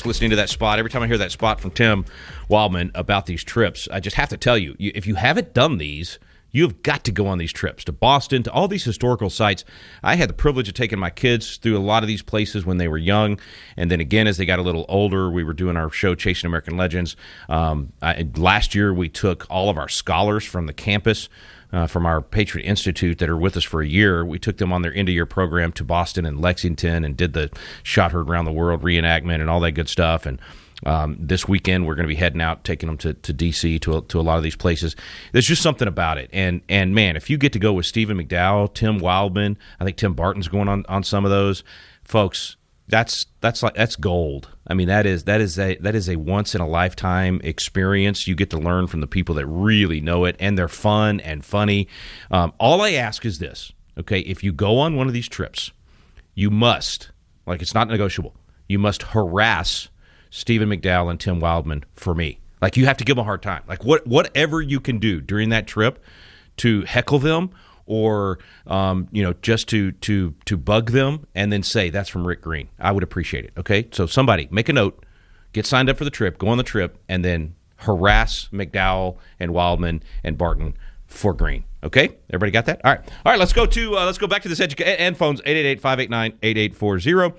listening to that spot. Every time I hear that spot from Tim Wildman about these trips, I just have to tell you, if you haven't done these, you've got to go on these trips to Boston, to all these historical sites. I had the privilege of taking my kids through a lot of these places when they were young, and then again as they got a little older. We were doing our show Chasing American Legends. Last year we took all of our scholars from the campus, from our Patriot Institute that are with us for a year. We took them on their end-of-year program to Boston and Lexington and did the Shot Heard Around the World reenactment and all that good stuff. And this weekend we're going to be heading out, taking them to D.C., to a lot of these places. There's just something about it. And man, if you get to go with Stephen McDowell, Tim Wildman, I think Tim Barton's going on some of those, folks, that's gold. I mean, that is a once in a lifetime experience. You get to learn from the people that really know it, and they're fun and funny. All I ask is this, okay? If you go on one of these trips, you must, like, it's not negotiable, you must harass Stephen McDowell and Tim Wildman for me. Like, you have to give them a hard time. Like, whatever you can do during that trip to heckle them, or just to bug them and then say, that's from Rick Green. I would appreciate it, okay? So somebody, make a note, get signed up for the trip, go on the trip, and then harass McDowell and Wildman and Barton for Green, okay? Everybody got that? All right, let's go back to this and phones, 888-589-8840.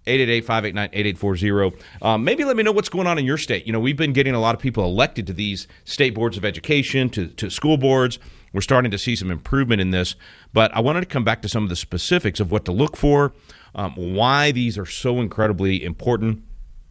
888-589-8840. Maybe let me know what's going on in your state. You know, we've been getting a lot of people elected to these state boards of education, to school boards. We're starting to see some improvement in this, but I wanted to come back to some of the specifics of what to look for, why these are so incredibly important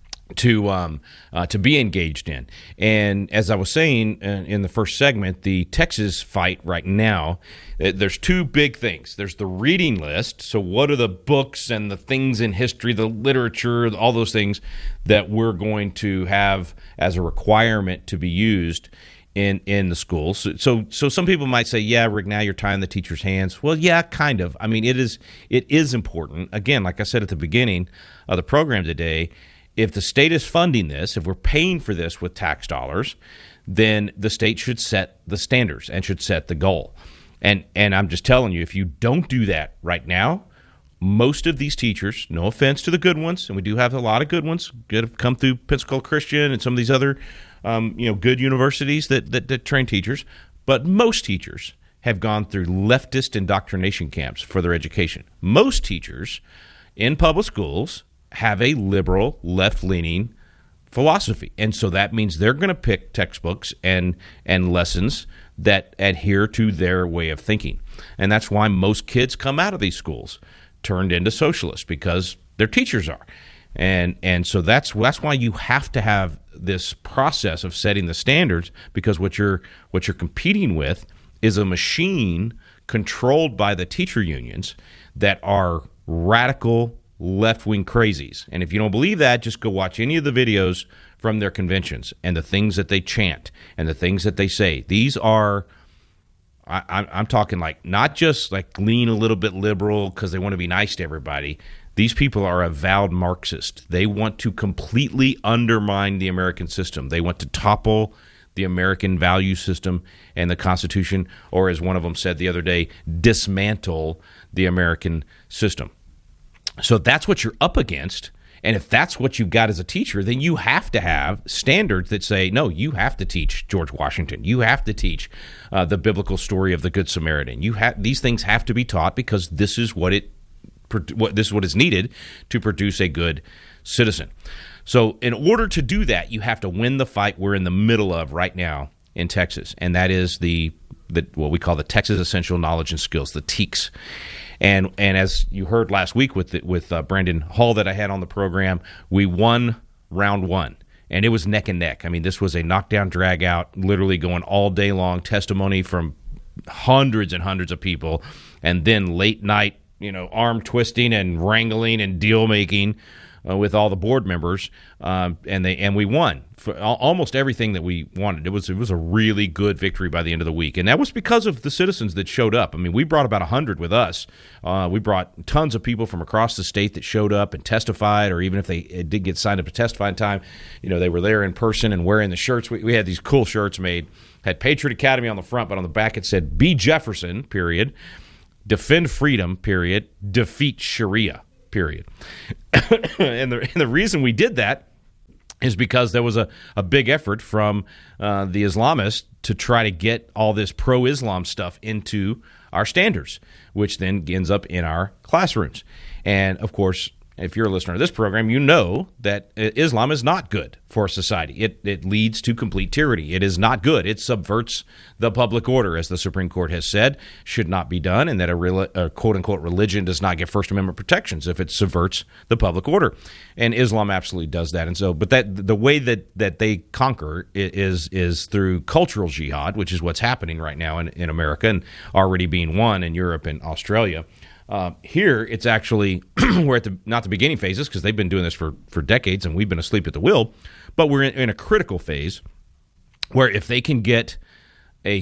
to be engaged in. And as I was saying in the first segment, the Texas fight right now, there's two big things. There's the reading list. So what are the books and the things in history, the literature, all those things that we're going to have as a requirement to be used in the schools. So some people might say, yeah, Rick, now you're tying the teacher's hands. Well, yeah, kind of. I mean, it is important. Again, like I said at the beginning of the program today, if the state is funding this, if we're paying for this with tax dollars, then the state should set the standards and should set the goal. And I'm just telling you, if you don't do that right now, most of these teachers, no offense to the good ones, and we do have a lot of good ones, good have come through Pensacola Christian and some of these other good universities that train teachers, but most teachers have gone through leftist indoctrination camps for their education. Most teachers in public schools have a liberal, left-leaning philosophy, and so that means they're going to pick textbooks and lessons that adhere to their way of thinking. And that's why most kids come out of these schools turned into socialists, because their teachers are. And so that's why you have to have this process of setting the standards, because what you're competing with is a machine controlled by the teacher unions that are radical left-wing crazies. And if you don't believe that, just go watch any of the videos from their conventions and the things that they chant and the things that they say. These are, I'm talking like not just like lean a little bit liberal because they want to be nice to everybody. These people are avowed Marxist. They want to completely undermine the American system. They want to topple the American value system and the Constitution, or as one of them said the other day, dismantle the American system. So that's what you're up against. And if that's what you've got as a teacher, then you have to have standards that say, no, you have to teach George Washington. You have to teach the biblical story of the Good Samaritan. These things have to be taught, because this is what is needed to produce a good citizen. So in order to do that, you have to win the fight we're in the middle of right now in Texas, and that is what we call the Texas Essential Knowledge and Skills, the TEKS. And as you heard last week with Brandon Hall that I had on the program, we won round one, and it was neck and neck. I mean, this was a knockdown, drag out, literally going all day long, testimony from hundreds and hundreds of people, and then late night, arm twisting and wrangling and deal making with all the board members, and we won for almost everything that we wanted. It was a really good victory by the end of the week, and that was because of the citizens that showed up. I mean, we brought about 100 with us. We brought tons of people from across the state that showed up and testified, or even if they did get signed up to testify in time, they were there in person and wearing the shirts. We had these cool shirts made. Had Patriot Academy on the front, but on the back it said "Be Jefferson," period. "Defend freedom," period. "Defeat Sharia," period. and the reason we did that is because there was a big effort from the Islamists to try to get all this pro-Islam stuff into our standards, which then ends up in our classrooms. And, of course, if you're a listener to this program, you know that Islam is not good for society. It leads to complete tyranny. It is not good. It subverts the public order, as the Supreme Court has said, should not be done, and that a quote-unquote religion does not get First Amendment protections if it subverts the public order. And Islam absolutely does that. And so, but the way that they conquer is through cultural jihad, which is what's happening right now in America and already being won in Europe and Australia. Here, it's actually, we're at not the beginning phases because they've been doing this for decades and we've been asleep at the wheel, but we're in a critical phase where if they can get a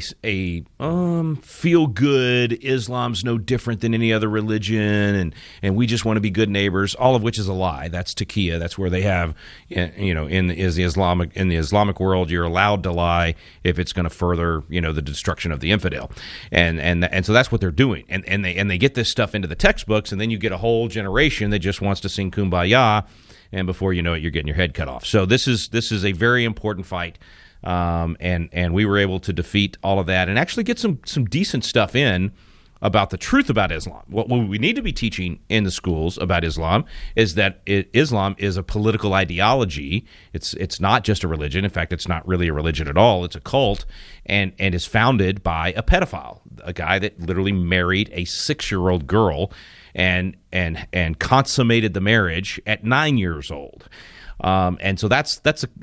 feel-good, Islam's no different than any other religion, and we just want to be good neighbors, all of which is a lie. That's taqiyya. That's where they have, in the Islamic world, you're allowed to lie if it's going to further, the destruction of the infidel, and so that's what they're doing, and they get this stuff into the textbooks, and then you get a whole generation that just wants to sing Kumbaya, and before you know it, you're getting your head cut off. So this is a very important fight. And we were able to defeat all of that and actually get some decent stuff in about the truth about Islam. What we need to be teaching in the schools about Islam is that Islam is a political ideology. It's not just a religion. In fact, it's not really a religion at all. It's a cult, and is founded by a pedophile, a guy that literally married a 6-year-old girl and consummated the marriage at 9 years old. And so that's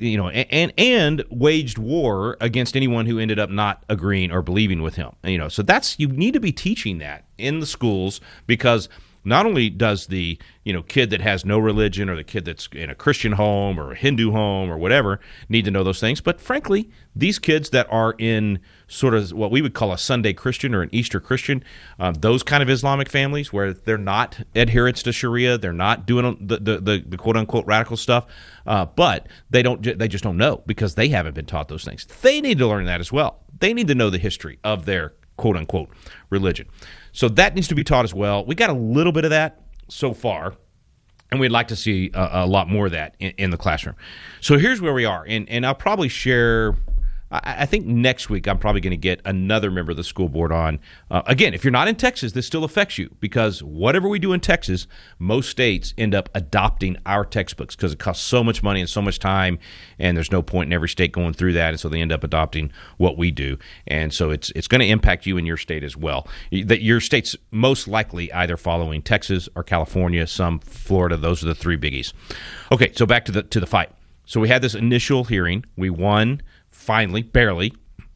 and waged war against anyone who ended up not agreeing or believing with him. So you need to be teaching that in the schools, because not only does the kid that has no religion or the kid that's in a Christian home or a Hindu home or whatever need to know those things, but frankly, these kids that are in sort of what we would call a Sunday Christian or an Easter Christian, those kind of Islamic families where they're not adherents to Sharia, they're not doing the quote unquote radical stuff, but they just don't know because they haven't been taught those things. They need to learn that as well. They need to know the history of their quote unquote religion. So that needs to be taught as well. We got a little bit of that so far, and we'd like to see a lot more of that in the classroom. So here's where we are, and I'll probably share. I think next week I'm probably going to get another member of the school board on. Again, if you're not in Texas, this still affects you, because whatever we do in Texas, most states end up adopting our textbooks because it costs so much money and so much time, and there's no point in every state going through that, and so they end up adopting what we do. And so it's going to impact you in your state as well. Your state's most likely either following Texas or California, some Florida. Those are the three biggies. Okay, so back to the fight. So we had this initial hearing. We won. Finally, barely,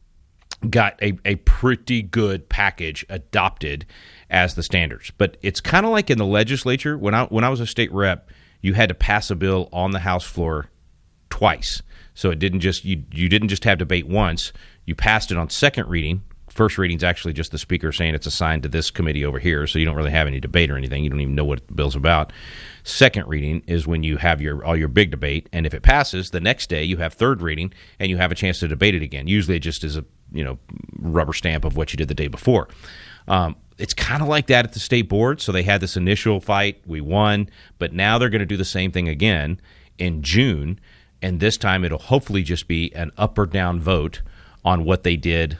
got a pretty good package adopted as the standards. But it's kind of like in the legislature. When I was a state rep, you had to pass a bill on the House floor twice. So it didn't just you didn't just have debate once. You passed it on second reading. First reading is actually just the speaker saying it's assigned to this committee over here, so you don't really have any debate or anything. You don't even know what the bill's about. Second reading is when you have all your big debate, and if it passes, the next day you have third reading, and you have a chance to debate it again. Usually it just is a rubber stamp of what you did the day before. It's kind of like that at the state board, so they had this initial fight. We won, but now they're going to do the same thing again in June, and this time it'll hopefully just be an up or down vote on what they did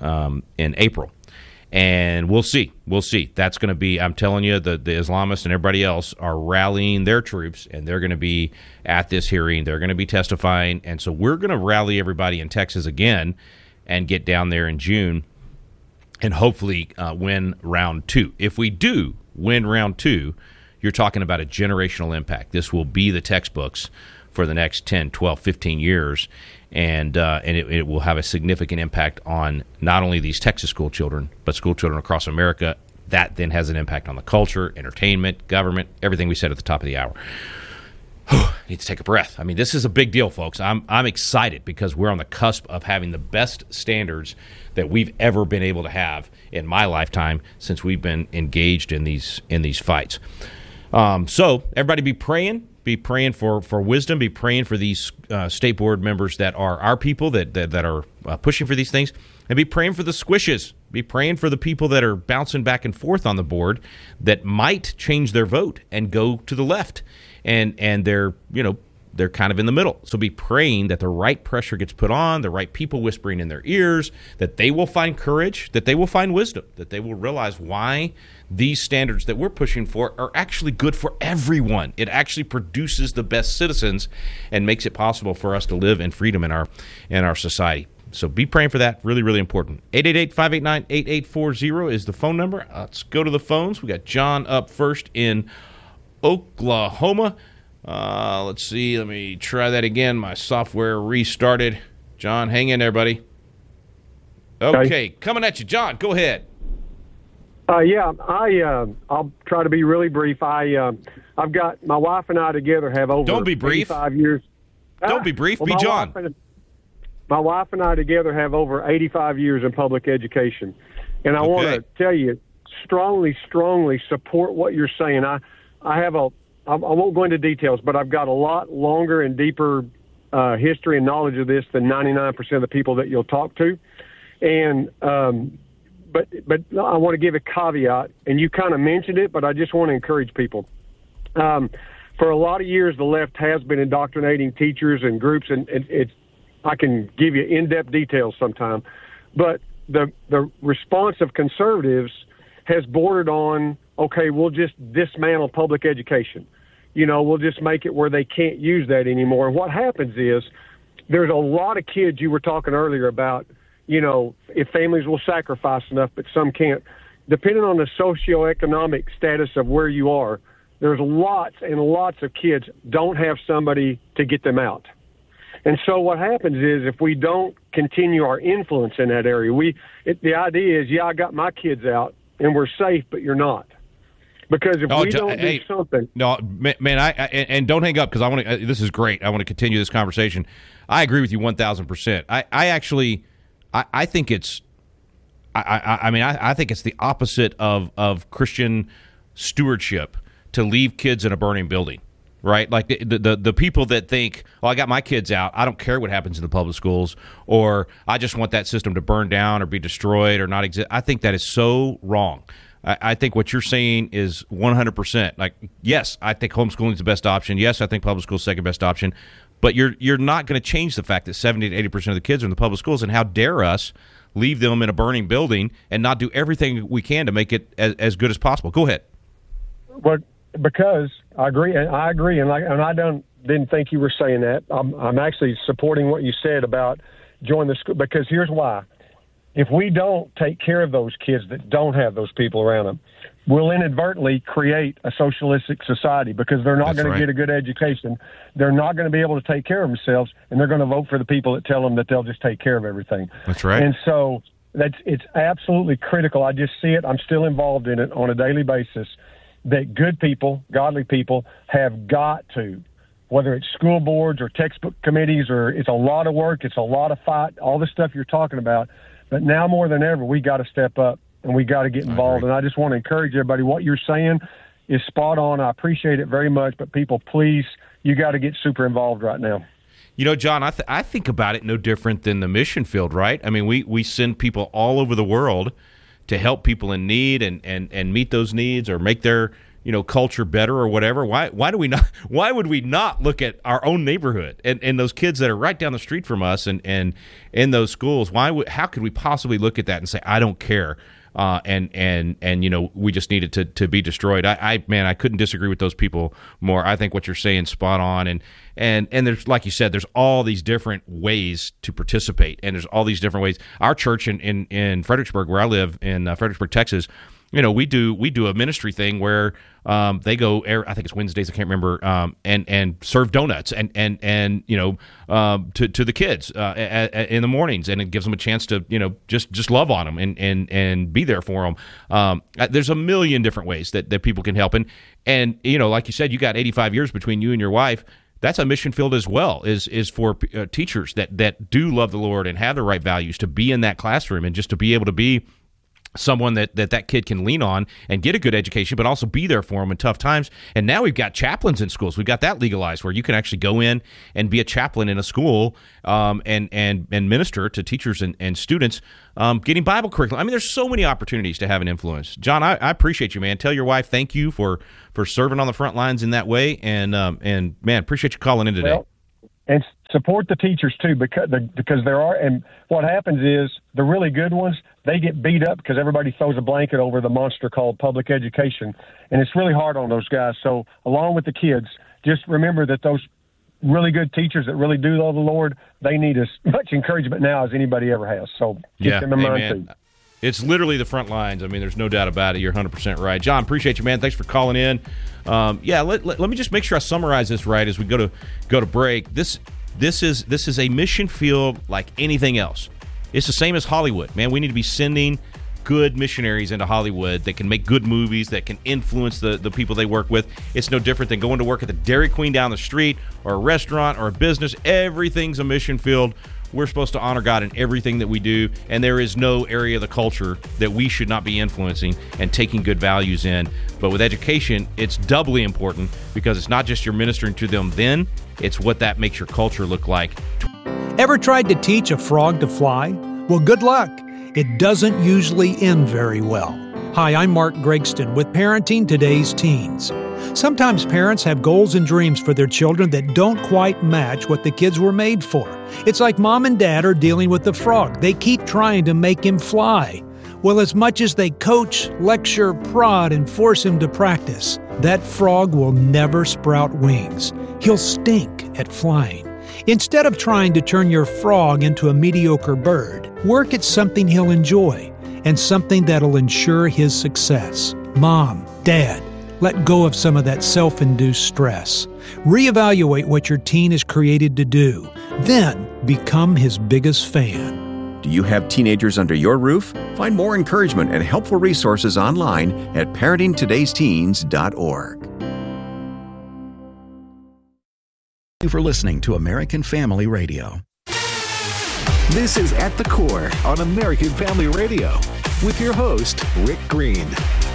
in April. And we'll see. That's going to be, I'm telling you, the Islamists and everybody else are rallying their troops, and they're going to be at this hearing. They're going to be testifying. And so we're going to rally everybody in Texas again and get down there in June and hopefully win round 2. If we do win round 2, you're talking about a generational impact. This will be the textbooks for the next 10, 12, 15 years. And it will have a significant impact on not only these Texas school children, but school children across America. That then has an impact on the culture, entertainment, government, everything we said at the top of the hour. Need to take a breath. I mean, this is a big deal, folks. I'm excited because we're on the cusp of having the best standards that we've ever been able to have in my lifetime since we've been engaged in these fights. So everybody be praying. Be praying for wisdom. Be praying for these state board members that are our people that are pushing for these things, and be praying for the squishes. Be praying for the people that are bouncing back and forth on the board that might change their vote and go to the left, and they're they're kind of in the middle. So be praying that the right pressure gets put on, the right people whispering in their ears, that they will find courage, that they will find wisdom, that they will realize why these standards that we're pushing for are actually good for everyone. It actually produces the best citizens and makes it possible for us to live in freedom in our society. So be praying for that. Really, really important. 888-589-8840 is the phone number. Let's go to the phones. We got John up first in Oklahoma. Let's see. Let me try that again. My software restarted. John, hang in there, buddy. Okay, coming at you. John, go ahead. I'll try to be really brief. I've got my wife and I together have over Don't be brief. 85 years. Don't be brief. Be John. My wife and I together have over 85 years in public education. And I want to tell you, strongly support what you're saying. I won't go into details, but I've got a lot longer and deeper history and knowledge of this than 99% of the people that you'll talk to. And but I want to give a caveat, and you kind of mentioned it, but I just want to encourage people. For a lot of years, the left has been indoctrinating teachers and groups, and I can give you in-depth details sometime, but the response of conservatives has bordered on, okay, we'll just dismantle public education. We'll just make it where they can't use that anymore. And what happens is there's a lot of kids, you were talking earlier about, if families will sacrifice enough, but some can't. Depending on the socioeconomic status of where you are, there's lots and lots of kids don't have somebody to get them out. And so what happens is if we don't continue our influence in that area, the idea is, I got my kids out and we're safe, but you're not. Because if we don't do something. No, man, and don't hang up because I want to. This is great. I want to continue this conversation. I agree with you 1,000%. I think it's. I think it's the opposite of Christian stewardship to leave kids in a burning building. Right, like the people that think, I got my kids out, I don't care what happens in the public schools, or I just want that system to burn down or be destroyed or not exist. I think that is so wrong. I think what you're saying is 100%. Like, yes, I think homeschooling is the best option. Yes, I think public school is the second best option. But you're not going to change the fact that 70 to 80% of the kids are in the public schools, and how dare us leave them in a burning building and not do everything we can to make it as good as possible. Go ahead. Because I agree, and I didn't think you were saying that. I'm actually supporting what you said about join the school, because here's why. If we don't take care of those kids that don't have those people around them, we'll inadvertently create a socialistic society, because they're not going to get a good education. They're not going to be able to take care of themselves, and they're going to vote for the people that tell them that they'll just take care of everything. That's right. And so it's absolutely critical. I just see it. I'm still involved in it on a daily basis, that good people, godly people, have got to, whether it's school boards or textbook committees, or it's a lot of work, it's a lot of fight, all the stuff you're talking about. But now more than ever, we got to step up and we got to get involved. And I just want to encourage everybody, what you're saying is spot on. I appreciate it very much. But people, please, you got to get super involved right now. John, I think about it no different than the mission field, right? I mean, we send people all over the world to help people in need and meet those needs, or make their culture better or whatever. Why would we not look at our own neighborhood and those kids that are right down the street from us and in those schools? How could we possibly look at that and say, I don't care, and we just need it to be destroyed? I couldn't disagree with those people more. I think what you're saying is spot on, and there's, like you said, there's all these different ways to participate, and there's all these different ways. Our church in Fredericksburg, where I live, in Fredericksburg, Texas, we do a ministry thing where they go, I think it's Wednesdays, I can't remember, and serve donuts and to the kids in the mornings, and it gives them a chance to just love on them and be there for them. There's a million different ways that people can help, and like you said, you got 85 years between you and your wife. That's a mission field as well, is for teachers that do love the Lord and have the right values to be in that classroom, and just to be able to be someone that kid can lean on and get a good education, but also be there for them in tough times. And now we've got chaplains in schools. We've got that legalized where you can actually go in and be a chaplain in a school and minister to teachers and students getting Bible curriculum. I mean, there's so many opportunities to have an influence. John, I appreciate you, man. Tell your wife thank you for serving on the front lines in that way. And man, appreciate you calling in today. Well, and support the teachers too, because there are, and what happens is the really good ones, they get beat up because everybody throws a blanket over the monster called public education, and it's really hard on those guys. So along with the kids, just remember that those really good teachers that really do love the Lord, they need as much encouragement now as anybody ever has. So keep them in mind too. It's literally the front lines. I mean, there's no doubt about it. You're 100% right. John, appreciate you, man. Thanks for calling in. Let me just make sure I summarize this right as we go to break. This is a mission field like anything else. It's the same as Hollywood, man. We need to be sending good missionaries into Hollywood that can make good movies, that can influence the people they work with. It's no different than going to work at the Dairy Queen down the street or a restaurant or a business. Everything's a mission field. We're supposed to honor God in everything that we do, and there is no area of the culture that we should not be influencing and taking good values in. But with education, it's doubly important because it's not just you're ministering to them then, it's what that makes your culture look like. Ever tried to teach a frog to fly? Well, good luck. It doesn't usually end very well. Hi, I'm Mark Gregston with Parenting Today's Teens. Sometimes parents have goals and dreams for their children that don't quite match what the kids were made for. It's like mom and dad are dealing with the frog. They keep trying to make him fly. Well, as much as they coach, lecture, prod, and force him to practice, that frog will never sprout wings. He'll stink at flying. Instead of trying to turn your frog into a mediocre bird, work at something he'll enjoy and something that'll ensure his success. Mom, Dad, let go of some of that self-induced stress. Reevaluate what your teen is created to do. Then become his biggest fan. Do you have teenagers under your roof? Find more encouragement and helpful resources online at parentingtodaysteens.org. Thank you for listening to American Family Radio. This is At the Core on American Family Radio with your host, Rick Green.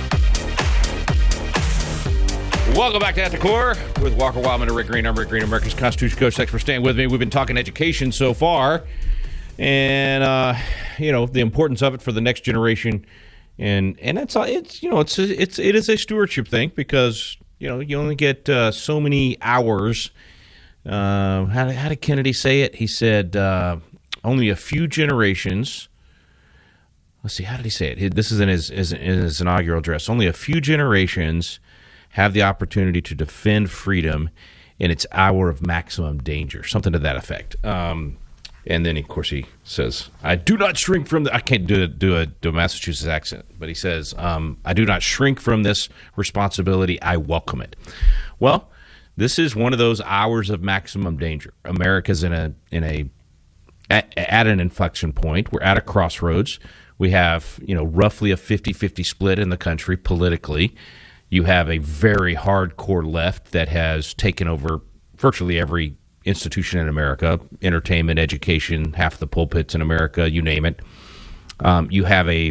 Welcome back to At the Core with Walker Wildman and Rick Green. I'm Rick Green, America's Constitution Coach. Thanks for staying with me. We've been talking education so far, and the importance of it for the next generation, and it is a stewardship thing because you only get so many hours. How did Kennedy say it? He said only a few generations. Let's see, how did he say it? This is in his inaugural address. Only a few generations have the opportunity to defend freedom in its hour of maximum danger, something to that effect. And then, of course, he says, I do not shrink from I can't do a Massachusetts accent, but he says, I do not shrink from this responsibility. I welcome it. Well, this is one of those hours of maximum danger. America's at an inflection point. We're at a crossroads. We have, roughly a 50-50 split in the country politically. You have a very hardcore left that has taken over virtually every institution in America, entertainment, education, half the pulpits in America, you name it. You have a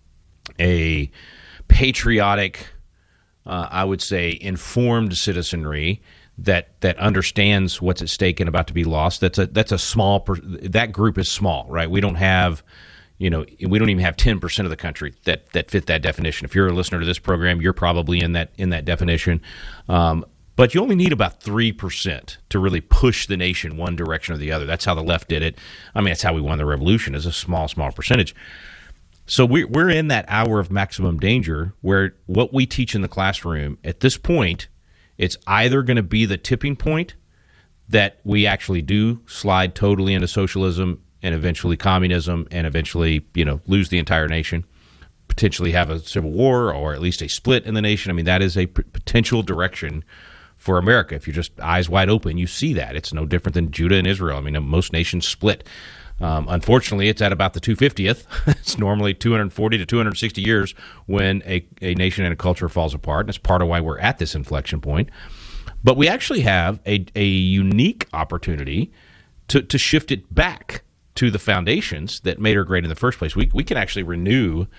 patriotic, I would say, informed citizenry that understands what's at stake and about to be lost. That's a small that group is small, right? We don't have we don't even have 10% of the country that fit that definition. If you're a listener to this program, you're probably in that definition. But you only need about 3% to really push the nation one direction or the other. That's how the left did it. I mean, that's how we won the revolution, is a small percentage. So we're in that hour of maximum danger where what we teach in the classroom at this point, it's either going to be the tipping point that we actually do slide totally into socialism and eventually communism and eventually, lose the entire nation, potentially have a civil war or at least a split in the nation. I mean, that is a potential direction for America. If you're just eyes wide open, you see that. It's no different than Judah and Israel. I mean, most nations split. Unfortunately, it's at about the 250th. It's normally 240 to 260 years when a nation and a culture falls apart. And it's part of why we're at this inflection point. But we actually have a unique opportunity to shift it back to the foundations that made her great in the first place. We can actually renew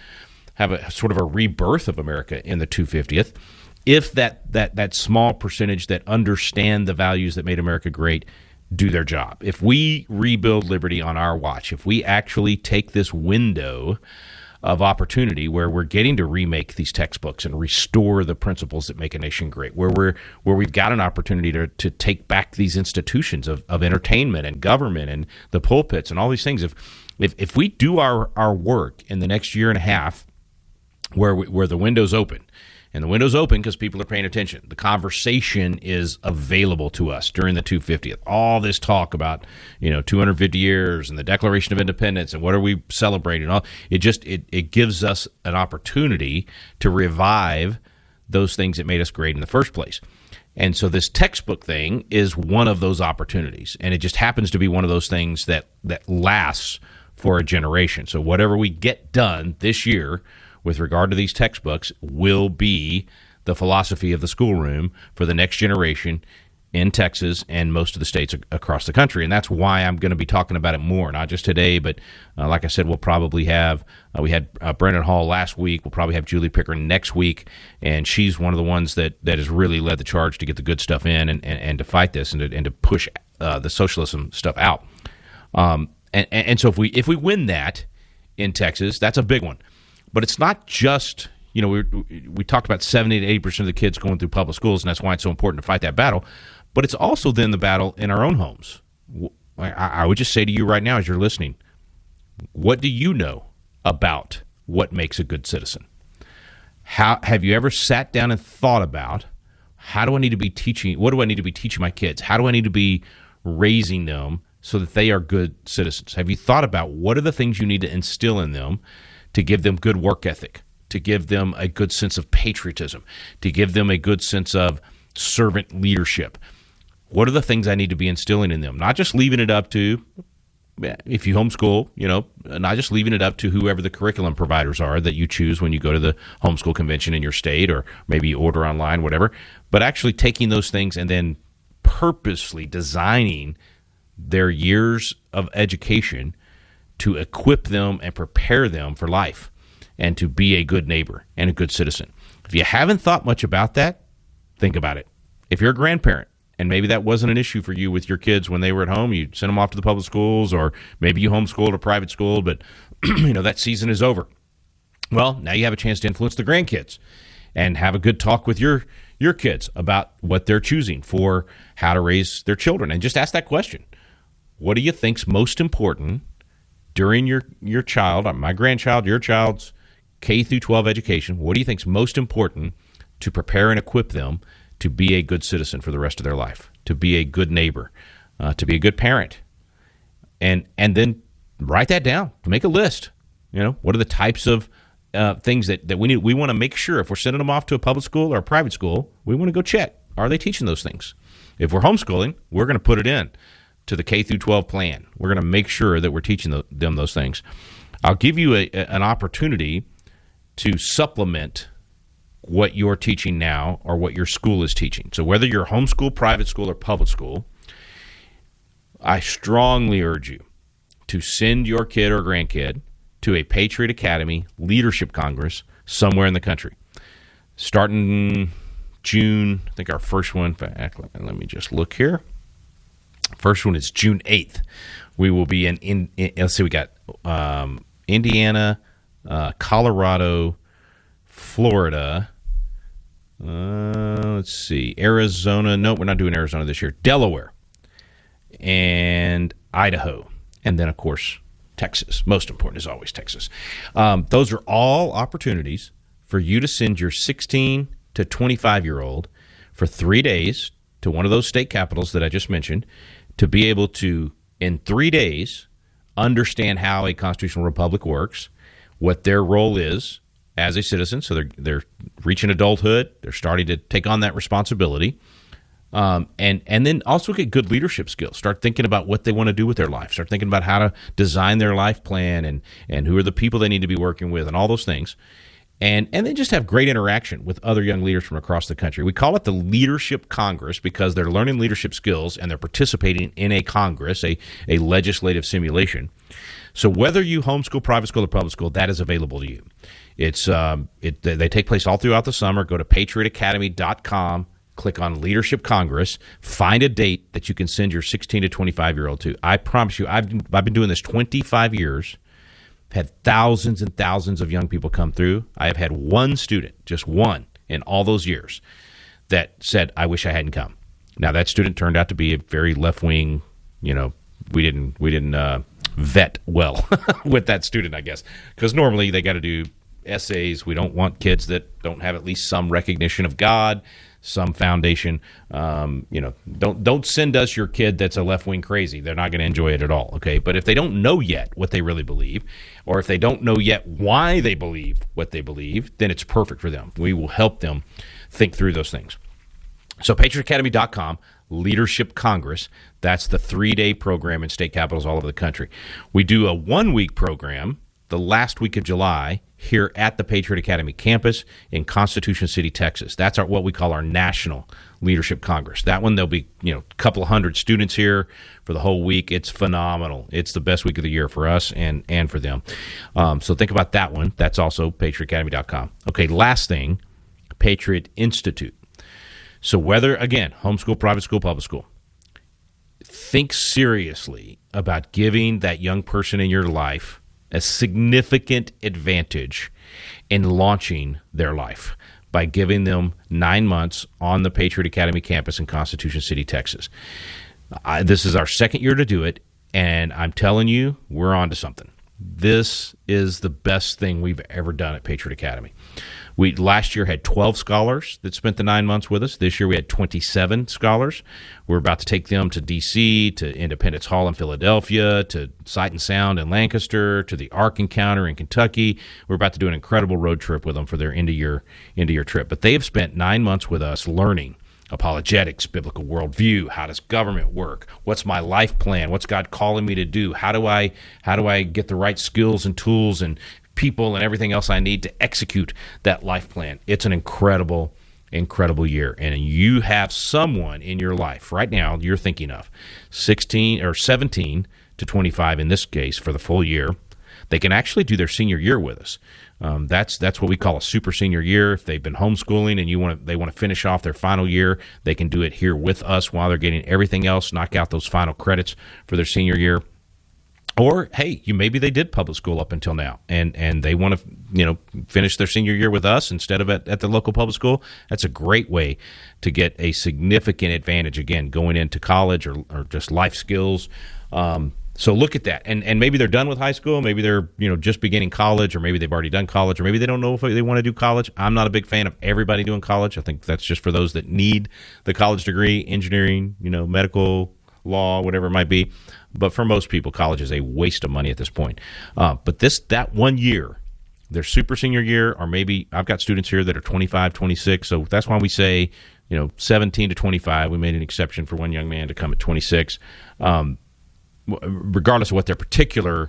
have a sort of a rebirth of America in the 250th. If that small percentage that understand the values that made America great do their job. If we rebuild liberty on our watch, if we actually take this window of opportunity where we're getting to remake these textbooks and restore the principles that make a nation great, where we've got an opportunity to take back these institutions of entertainment and government and the pulpits and all these things. If we do our work in the next year and a half where the window's open, and the window's open because people are paying attention. The conversation is available to us during the 250th. All this talk about 250 years and the Declaration of Independence and what are we celebrating? It gives us an opportunity to revive those things that made us great in the first place. And so this textbook thing is one of those opportunities, and it just happens to be one of those things that lasts for a generation. So whatever we get done this year with regard to these textbooks will be the philosophy of the schoolroom for the next generation in Texas and most of the states across the country. And that's why I'm going to be talking about it more, not just today, but like I said, we'll probably have, we had Brendan Hall last week. We'll probably have Julie Pickering next week. And she's one of the ones that has really led the charge to get the good stuff in and to fight this and to push the socialism stuff out. And so if we win that in Texas, that's a big one. But it's not just, we talked about 70 to 80% of the kids going through public schools, and that's why it's so important to fight that battle. But it's also then the battle in our own homes. I would just say to you right now as you're listening, what do you know about what makes a good citizen? Have you ever sat down and thought about what do I need to be teaching my kids? How do I need to be raising them so that they are good citizens? Have you thought about what are the things you need to instill in them to give them good work ethic, to give them a good sense of patriotism, to give them a good sense of servant leadership? What are the things I need to be instilling in them? Not just leaving it up to, if you homeschool, not just leaving it up to whoever the curriculum providers are that you choose when you go to the homeschool convention in your state, or maybe you order online, whatever, but actually taking those things and then purposely designing their years of education to equip them and prepare them for life and to be a good neighbor and a good citizen. If you haven't thought much about that, think about it. If you're a grandparent and maybe that wasn't an issue for you with your kids when they were at home, you sent them off to the public schools, or maybe you homeschooled or private schooled, but that season is over. Well, now you have a chance to influence the grandkids and have a good talk with your kids about what they're choosing for how to raise their children. And just ask that question. What do you think's most important during your child, my grandchild, your child's K through 12 education? What do you think is most important to prepare and equip them to be a good citizen for the rest of their life, to be a good neighbor, to be a good parent? And then write that down. Make a list. What are the types of things that we need? We want to make sure if we're sending them off to a public school or a private school, we want to go check. Are they teaching those things? If we're homeschooling, we're going to put it in to the K through 12 plan. We're going to make sure that we're teaching them those things. I'll give you an opportunity to supplement what you're teaching now or what your school is teaching. So whether you're homeschool, private school, or public school, I strongly urge you to send your kid or grandkid to a Patriot Academy Leadership Congress somewhere in the country. Starting June, I think our first one, let me just look here. First one is June 8th. We will be in let's see, we got Indiana, Colorado, Florida, let's see, Arizona. No, we're not doing Arizona this year. Delaware and Idaho. And then, of course, Texas. Most important is always Texas. Those are all opportunities for you to send your 16 to 25-year-old for 3 days to one of those state capitals that I just mentioned, to be able to, in 3 days, understand how a constitutional republic works, what their role is as a citizen. So they're reaching adulthood. They're starting to take on that responsibility. And then also get good leadership skills. Start thinking about what they want to do with their life. Start thinking about how to design their life plan and who are the people they need to be working with and all those things. And then just have great interaction with other young leaders from across the country. We call it the Leadership Congress because they're learning leadership skills and they're participating in a Congress, a legislative simulation. So whether you homeschool, private school, or public school, that is available to you. It's they take place all throughout the summer. Go to patriotacademy.com. Click on Leadership Congress. Find a date that you can send your 16 to 25-year-old to. I promise you, I've been doing this 25 years. Had thousands and thousands of young people come through. I have had one student, just one, in all those years that said, I wish I hadn't come. Now, that student turned out to be a very left-wing, we didn't vet well with that student, I guess, because normally they got to do essays. We don't want kids that don't have at least some recognition of God, some foundation. Don't send us your kid that's a left-wing crazy. They're not going to enjoy it at all, okay? But if they don't know yet what they really believe, or if they don't know yet why they believe what they believe, then it's perfect for them. We will help them think through those things. So patriotacademy.com, Leadership Congress, that's the 3-day program in state capitals all over the country. We do a 1-week program the last week of July here at the Patriot Academy campus in Constitution City, Texas. That's what we call our National Leadership Congress. That one, there'll be a couple of hundred students here for the whole week. It's phenomenal. It's the best week of the year for us and for them. So think about that one. That's also patriotacademy.com. Okay, last thing, Patriot Institute. So whether, again, homeschool, private school, public school, think seriously about giving that young person in your life a significant advantage in launching their life by giving them 9 months on the Patriot Academy campus in Constitution City, Texas. This is our second year to do it, and I'm telling you, we're on to something. This is the best thing we've ever done at Patriot Academy. We last year had 12 scholars that spent the 9 months with us. This year we had 27 scholars. We're about to take them to D.C., to Independence Hall in Philadelphia, to Sight and Sound in Lancaster, to the Ark Encounter in Kentucky. We're about to do an incredible road trip with them for their end-of-year trip. But they have spent 9 months with us learning apologetics, biblical worldview, how does government work, what's my life plan, what's God calling me to do, how do I get the right skills and tools and people and everything else I need to execute that life plan. It's an incredible year. And you have someone in your life right now you're thinking of, 16 or 17 to 25 in this case for the full year. They can actually do their senior year with us. That's what we call a super senior year. If they've been homeschooling and they want to finish off their final year, they can do it here with us while they're getting everything else, knock out those final credits for their senior year. Or, hey, maybe they did public school up until now, and they want to finish their senior year with us instead of at the local public school. That's a great way to get a significant advantage, again, going into college or just life skills. So look at that. And maybe they're done with high school. Maybe they're just beginning college, or maybe they've already done college, or maybe they don't know if they want to do college. I'm not a big fan of everybody doing college. I think that's just for those that need the college degree, engineering, medical, law, whatever it might be. But for most people, college is a waste of money at this point. But that 1 year, their super senior year, or maybe I've got students here that are 25, 26. So that's why we say, 17 to 25. We made an exception for one young man to come at 26. Regardless of what their particular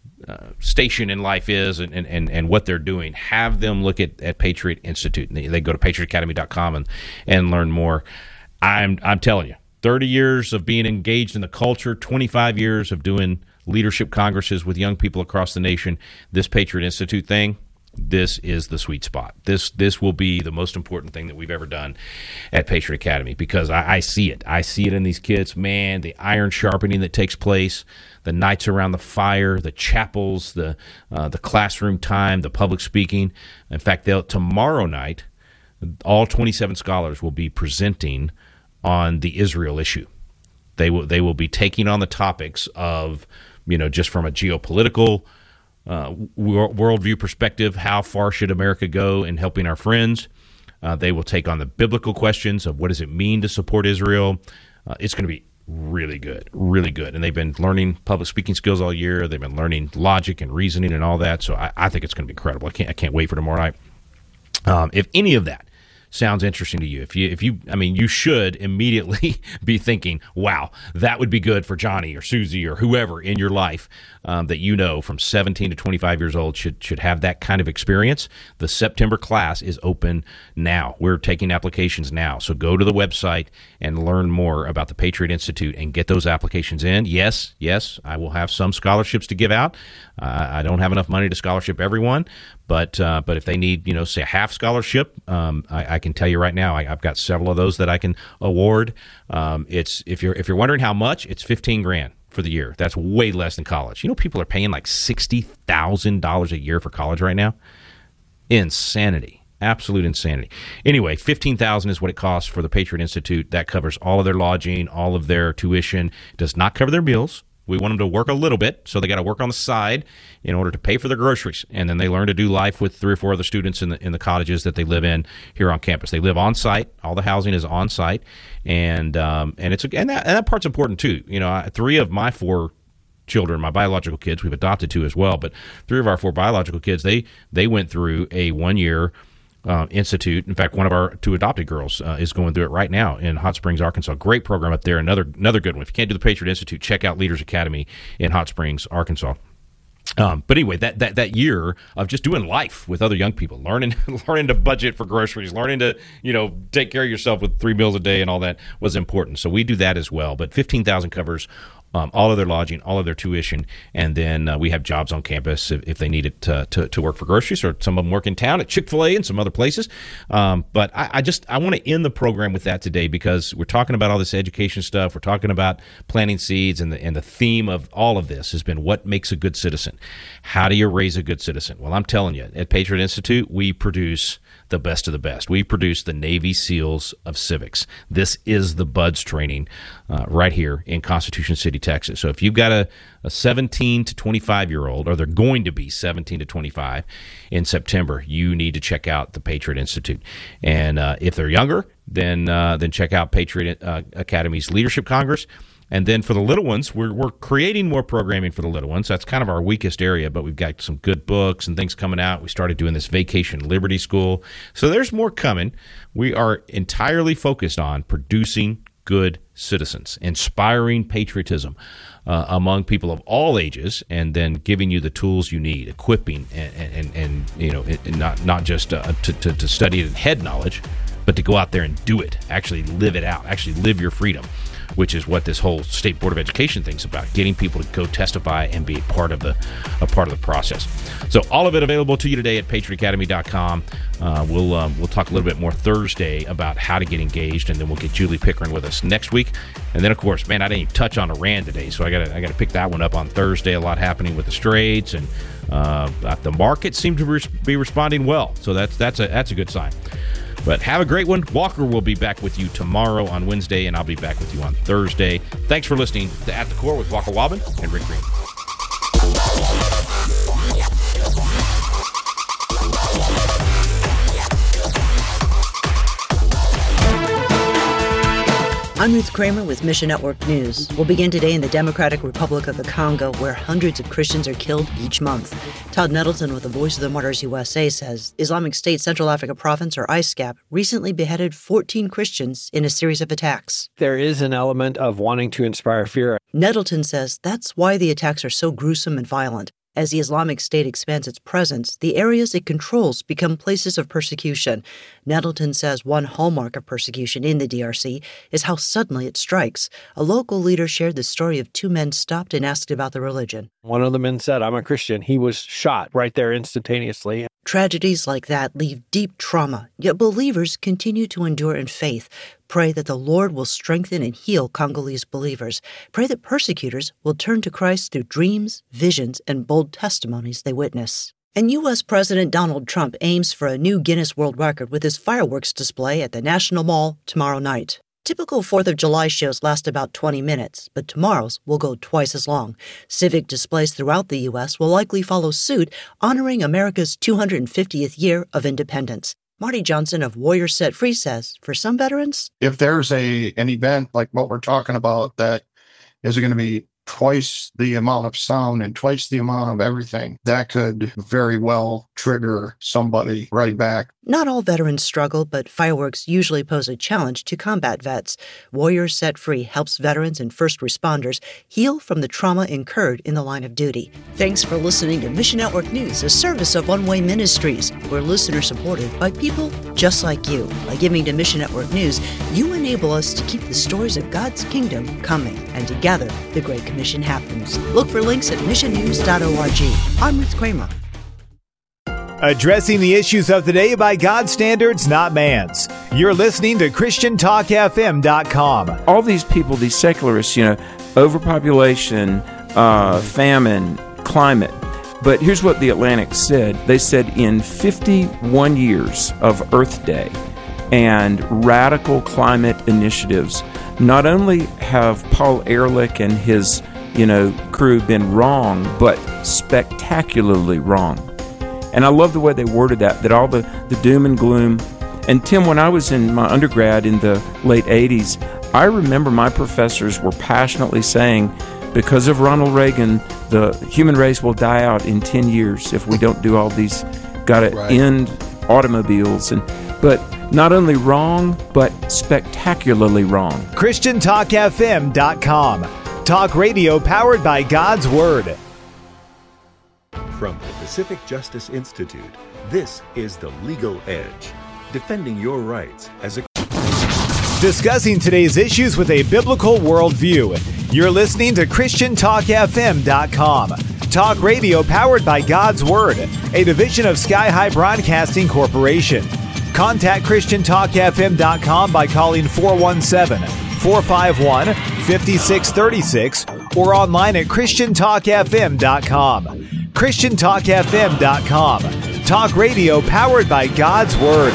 station in life is and what they're doing, have them look at Patriot Institute. They go to patriotacademy.com and learn more. I'm telling you, 30 years of being engaged in the culture, 25 years of doing leadership congresses with young people across the nation. This Patriot Institute thing, this is the sweet spot. This will be the most important thing that we've ever done at Patriot Academy, because I see it. I see it in these kids. Man, the iron sharpening that takes place, the nights around the fire, the chapels, the classroom time, the public speaking. In fact, tomorrow night, all 27 scholars will be presenting on the Israel issue. They will be taking on the topics of, just from a geopolitical worldview perspective, how far should America go in helping our friends? They will take on the biblical questions of what does it mean to support Israel. It's going to be really good, really good. And they've been learning public speaking skills all year. They've been learning logic and reasoning and all that. So I think it's going to be incredible. I can't wait for tomorrow night. If any of that sounds interesting to you, you should immediately be thinking, wow, that would be good for Johnny or Susie or whoever in your life that from 17 to 25 years old should have that kind of experience. The September class is open now. We're taking applications now. So go to the website and learn more about the Patriot Institute and get those applications in. Yes, I will have some scholarships to give out. I don't have enough money to scholarship everyone, but if they need, say a half scholarship, I can tell you right now, I've got several of those that I can award. It's if you're wondering how much, it's $15,000 for the year. That's way less than college. People are paying like $60,000 a year for college right now. Insanity. Absolute insanity. Anyway, $15,000 is what it costs for the Patriot Institute. That covers all of their lodging, all of their tuition. Does not cover their meals. We want them to work a little bit, so they got to work on the side in order to pay for their groceries, and then they learn to do life with 3 or 4 other students in the cottages that they live in here on campus. They live on site. All the housing is on site, and that part's important too. 3 of my 4 children, my biological kids, we've adopted 2 as well, but 3 of our 4 biological kids, they went through a 1-year institute. In fact, one of our 2 adopted girls is going through it right now in Hot Springs, Arkansas. Great program up there. Another good one. If you can't do the Patriot Institute, check out Leaders Academy in Hot Springs, Arkansas. But anyway, that year of just doing life with other young people, learning to budget for groceries, learning to take care of yourself with 3 meals a day and all that was important. So we do that as well. But $15,000 covers all of their lodging, all of their tuition, and then we have jobs on campus if they need it to work for groceries, or some of them work in town at Chick-fil-A and some other places. But I want to end the program with that today, because we're talking about all this education stuff. We're talking about planting seeds, and the theme of all of this has been what makes a good citizen. How do you raise a good citizen? Well, I'm telling you, at Patriot Institute, we produce the best of the best. We produce the Navy SEALs of civics. This is the BUDS training right here in Constitution City, Texas. So if you've got a 17 to 25-year-old, or they're going to be 17 to 25 in September, you need to check out the Patriot Institute. And if they're younger, then check out Patriot Academy's Leadership Congress. And then for the little ones, we're creating more programming for the little ones. That's kind of our weakest area, but we've got some good books and things coming out. We started doing this Vacation Liberty School. So there's more coming. We are entirely focused on producing good citizens, inspiring patriotism among people of all ages, and then giving you the tools you need, equipping and not just to study it in head knowledge, but to go out there and do it, actually live it out, actually live your freedom, which is what this whole State Board of Education thing's about, getting people to go testify and be a part of the process. So all of it available to you today at patriotacademy.com. We'll talk a little bit more Thursday about how to get engaged, and then we'll get Julie Pickering with us next week. And then, of course, man, I didn't even touch on Iran today, so I got to pick that one up on Thursday. A lot happening with the Straits, and the markets seem to be responding well. So that's a good sign. But have a great one. Walker will be back with you tomorrow on Wednesday, and I'll be back with you on Thursday. Thanks for listening to At the Core with Walker Wobben and Rick Green. I'm Ruth Kramer with Mission Network News. We'll begin today in the Democratic Republic of the Congo, where hundreds of Christians are killed each month. Todd Nettleton with the Voice of the Martyrs USA says Islamic State Central Africa Province, or ISCAP, recently beheaded 14 Christians in a series of attacks. There is an element of wanting to inspire fear. Nettleton says that's why the attacks are so gruesome and violent. As the Islamic State expands its presence, the areas it controls become places of persecution. Nettleton says one hallmark of persecution in the DRC is how suddenly it strikes. A local leader shared the story of 2 men stopped and asked about the religion. One of the men said, "I'm a Christian." He was shot right there instantaneously. Tragedies like that leave deep trauma, yet believers continue to endure in faith. Pray that the Lord will strengthen and heal Congolese believers. Pray that persecutors will turn to Christ through dreams, visions, and bold testimonies they witness. And U.S. President Donald Trump aims for a new Guinness World Record with his fireworks display at the National Mall tomorrow night. Typical 4th of July shows last about 20 minutes, but tomorrow's will go twice as long. Civic displays throughout the U.S. will likely follow suit, honoring America's 250th year of independence. Marty Johnson of Warriors Set Free says, for some veterans, if there's an event like what we're talking about that is going to be twice the amount of sound and twice the amount of everything, that could very well trigger somebody right back. Not all veterans struggle, but fireworks usually pose a challenge to combat vets. Warriors Set Free helps veterans and first responders heal from the trauma incurred in the line of duty. Thanks for listening to Mission Network News, a service of One Way Ministries. We're listener supported by people just like you. By giving to Mission Network News, you enable us to keep the stories of God's kingdom coming. And together, the Great Commission happens. Look for links at missionnews.org. I'm Ruth Kramer. Addressing the issues of the day by God's standards, not man's. You're listening to ChristianTalkFM.com. All these people, these secularists, overpopulation, famine, climate. But here's what the Atlantic said. They said in 51 years of Earth Day and radical climate initiatives, not only have Paul Ehrlich and his, crew been wrong, but spectacularly wrong. And I love the way they worded that all the doom and gloom. And Tim, when I was in my undergrad in the late 80s, I remember my professors were passionately saying, because of Ronald Reagan, the human race will die out in 10 years if we don't do all these, gotta end automobiles. But not only wrong, but spectacularly wrong. ChristianTalkFM.com. Talk radio powered by God's Word. From the Pacific Justice Institute, this is The Legal Edge, defending your rights as a... Discussing today's issues with a biblical worldview. You're listening to ChristianTalkFM.com. Talk radio powered by God's Word, a division of Sky High Broadcasting Corporation. Contact ChristianTalkFM.com by calling 417-451-5636 or online at ChristianTalkFM.com. ChristianTalkFM.com. Talk radio powered by God's Word.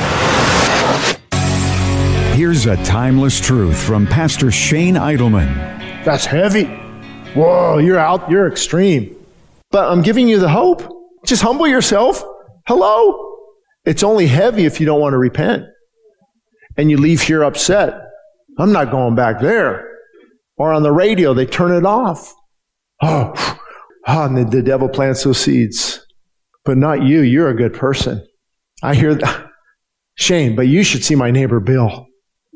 Here's a timeless truth from Pastor Shane Idleman. That's heavy. Whoa, you're extreme. But I'm giving you the hope. Just humble yourself. Hello? It's only heavy if you don't want to repent. And you leave here upset. I'm not going back there. Or on the radio, they turn it off. And the devil plants those seeds. But not you. You're a good person. I hear that. Shane, but you should see my neighbor Bill.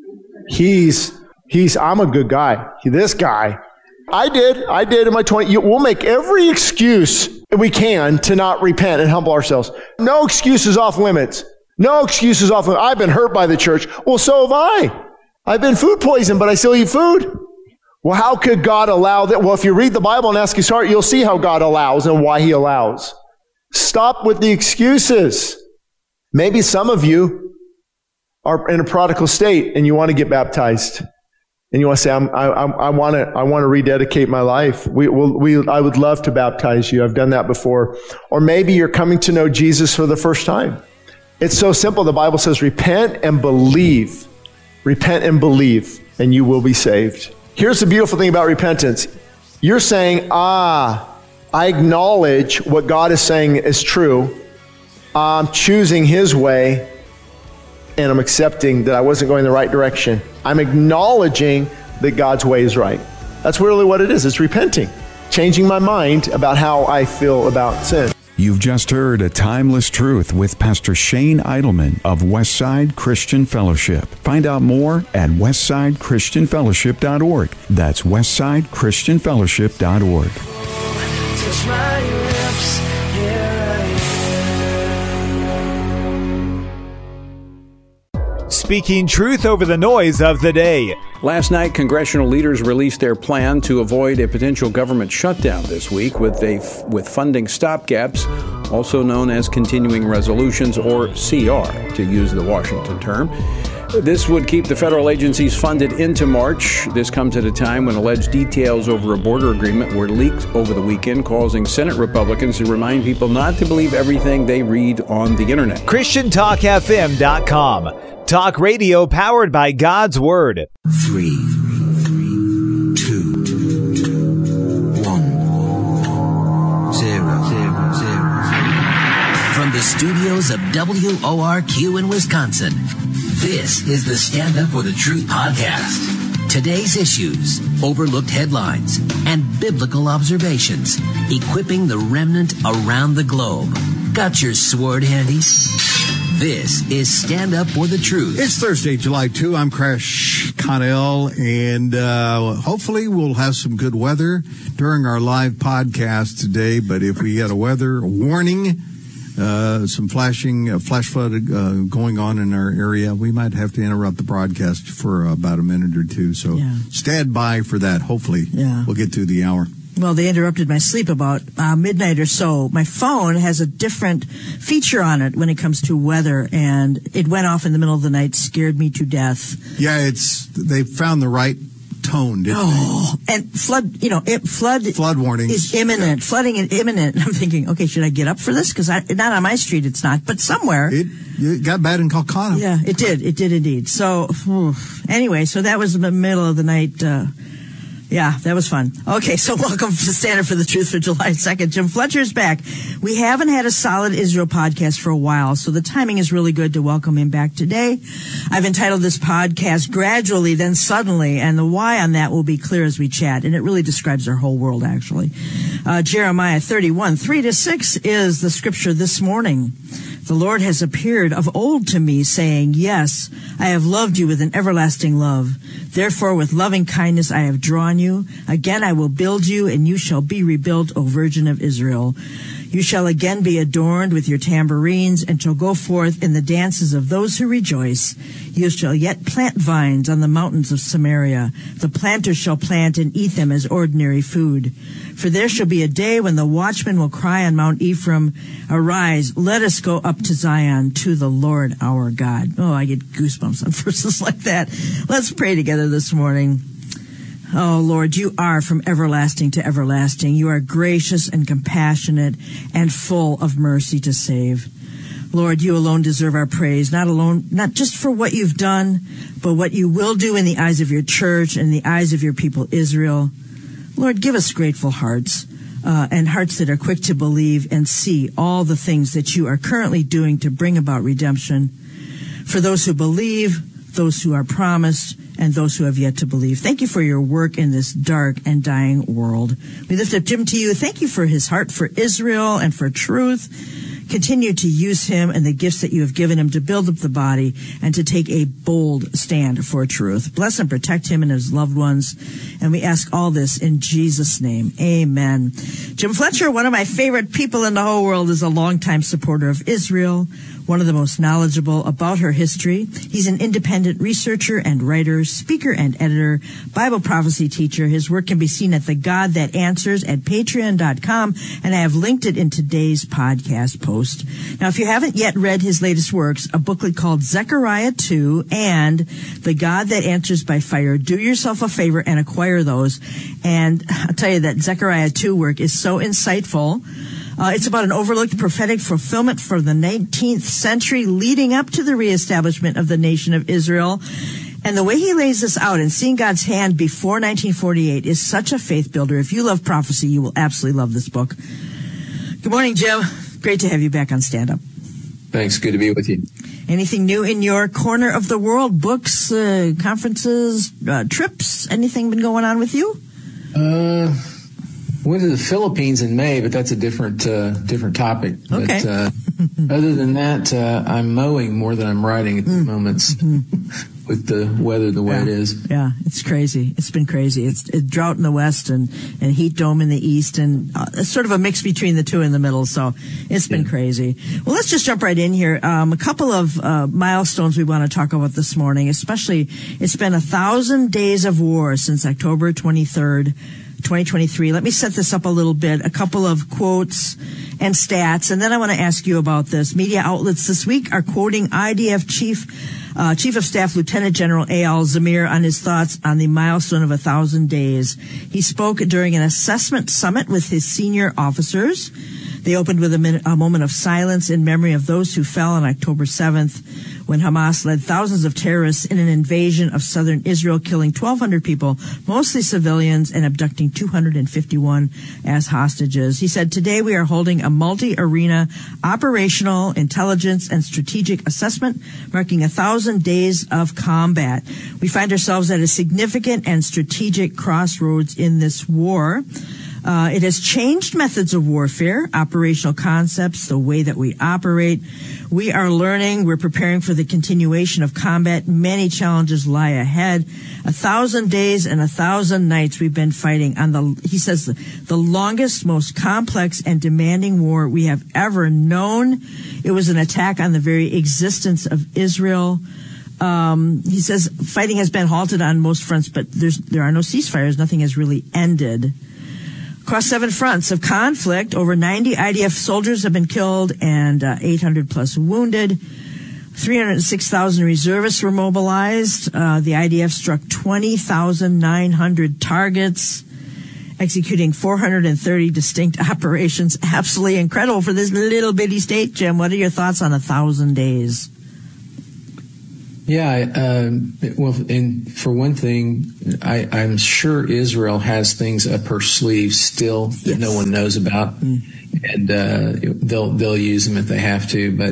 I'm a good guy. This guy. I did in my 20s. We'll make every excuse we can to not repent and humble ourselves. No excuses off limits. No excuses off limits. I've been hurt by the church. Well, so have I. I've been food poisoned, but I still eat food. Well, how could God allow that? Well, if you read the Bible and ask his heart, you'll see how God allows and why he allows. Stop with the excuses. Maybe some of you are in a prodigal state and you want to get baptized. And you want to say, I want to rededicate my life. I would love to baptize you. I've done that before. Or maybe you're coming to know Jesus for the first time. It's so simple. The Bible says, repent and believe. Repent and believe, and you will be saved. Here's the beautiful thing about repentance. You're saying, I acknowledge what God is saying is true. I'm choosing his way, and I'm accepting that I wasn't going the right direction. I'm acknowledging that God's way is right. That's really what it is. It's repenting, changing my mind about how I feel about sin. You've just heard A Timeless Truth with Pastor Shane Idleman of Westside Christian Fellowship. Find out more at westsidechristianfellowship.org. That's westsidechristianfellowship.org. Touch my lips, Speaking truth over the noise of the day. Last night, congressional leaders released their plan to avoid a potential government shutdown this week with funding stopgaps, also known as continuing resolutions, or CR, to use the Washington term. This would keep the federal agencies funded into March. This comes at a time when alleged details over a border agreement were leaked over the weekend, causing Senate Republicans to remind people not to believe everything they read on the internet. ChristianTalkFM.com. Talk radio powered by God's Word. 3, 2, 1, 0. From the studios of WORQ in Wisconsin, this is the Stand Up for the Truth podcast. Today's issues, overlooked headlines, and biblical observations, equipping the remnant around the globe. Got your sword handy? This is Stand Up for the Truth. It's Thursday, July 2. I'm Crash Connell, and hopefully we'll have some good weather during our live podcast today. But if we had a weather warning, some flash flood going on in our area, we might have to interrupt the broadcast for about a minute or two. So stand by for that. Hopefully we'll get through the hour. Well, they interrupted my sleep about midnight or so. My phone has a different feature on it when it comes to weather, and it went off in the middle of the night, scared me to death. Yeah, they found the right tone, didn't they? And flood warning is imminent. Flooding is imminent. And I'm thinking, okay, should I get up for this? Because not on my street, it's not, but somewhere. It got bad in Calcutta. Yeah, it did. It did indeed. So, anyway, so that was the middle of the night. Yeah, that was fun. Okay, so welcome to Stand Up for the Truth for July 2nd. Jim Fletcher's back. We haven't had a solid Israel podcast for a while, so the timing is really good to welcome him back today. I've entitled this podcast Gradually, Then Suddenly, and the why on that will be clear as we chat, and it really describes our whole world, actually. Jeremiah 31, 3-6 is the scripture this morning. The Lord has appeared of old to me, saying, yes, I have loved you with an everlasting love. Therefore, with loving kindness I have drawn you. Again I will build you, and you shall be rebuilt, O Virgin of Israel. You shall again be adorned with your tambourines, and shall go forth in the dances of those who rejoice. You shall yet plant vines on the mountains of Samaria. The planters shall plant and eat them as ordinary food. For there shall be a day when the watchman will cry on Mount Ephraim, arise, let us go up to Zion, to the Lord our God. Oh, I get goosebumps on verses like that. Let's pray together this morning. Oh, Lord, you are from everlasting to everlasting. You are gracious and compassionate and full of mercy to save. Lord, you alone deserve our praise, not just for what you've done, but what you will do in the eyes of your church and the eyes of your people, Israel. Lord, give us grateful hearts and hearts that are quick to believe and see all the things that you are currently doing to bring about redemption. For those who believe, those who are promised, and those who have yet to believe. Thank you for your work in this dark and dying world. We lift up Jim to you. Thank you for his heart for Israel and for truth. Continue to use him and the gifts that you have given him to build up the body and to take a bold stand for truth. Bless and protect him and his loved ones. And we ask all this in Jesus' name. Amen. Jim Fletcher, one of my favorite people in the whole world, is a longtime supporter of Israel, one of the most knowledgeable about her history. He's an independent researcher and writer, speaker and editor, Bible prophecy teacher. His work can be seen at The God That Answers at patreon.com, and I have linked it in today's podcast post. Now, if you haven't yet read his latest works, a booklet called Zechariah 2 and The God That Answers by Fire, do yourself a favor and acquire those. And I'll tell you that Zechariah 2 work is so insightful. It's about an overlooked prophetic fulfillment for the 19th century leading up to the reestablishment of the nation of Israel. And the way he lays this out and seeing God's hand before 1948 is such a faith builder. If you love prophecy, you will absolutely love this book. Good morning, Jim. Great to have you back on Stand Up. Thanks. Good to be with you. Anything new in your corner of the world? Books, conferences, trips? Anything been going on with you? Went to the Philippines in May, but that's a different topic. Okay. But other than that, I'm mowing more than I'm riding at the moment with the weather the way it is. Yeah, it's crazy. It's been crazy. It's drought in the west and heat dome in the east, and it's sort of a mix between the two in the middle. So it's been crazy. Well, let's just jump right in here. A couple of milestones we want to talk about this morning, especially it's been 1,000 days of war since October 23rd. 2023. Let me set this up a little bit. A couple of quotes and stats, and then I want to ask you about this. Media outlets this week are quoting IDF Chief of Staff Lieutenant General Eyal Zamir on his thoughts on the milestone of 1,000 days. He spoke during an assessment summit with his senior officers. They opened with a moment of silence in memory of those who fell on October 7th when Hamas led thousands of terrorists in an invasion of southern Israel, killing 1,200 people, mostly civilians, and abducting 251 as hostages. He said, today we are holding a multi-arena operational, intelligence, and strategic assessment, marking 1,000 days of combat. We find ourselves at a significant and strategic crossroads in this war. It has changed methods of warfare, operational concepts, the way that we operate. We are learning. We're preparing for the continuation of combat. Many challenges lie ahead. 1,000 days and 1,000 nights we've been fighting on he says, the longest, most complex and demanding war we have ever known. It was an attack on the very existence of Israel. He says fighting has been halted on most fronts, but there are no ceasefires. Nothing has really ended. Across 7 fronts of conflict, over 90 IDF soldiers have been killed and 800 plus wounded. 306,000 reservists were mobilized. The IDF struck 20,900 targets, executing 430 distinct operations. Absolutely incredible for this little bitty state, Jim. What are your thoughts on 1,000 days? Yeah, well, and for one thing, I'm sure Israel has things up her sleeve still that no one knows about, and they'll use them if they have to. But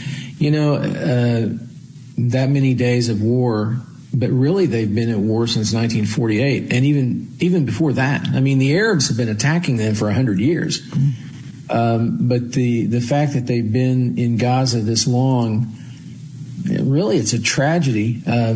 that many days of war, but really they've been at war since 1948, and even before that. I mean, the Arabs have been attacking them for 100 years, but the fact that they've been in Gaza this long. Really, it's a tragedy. I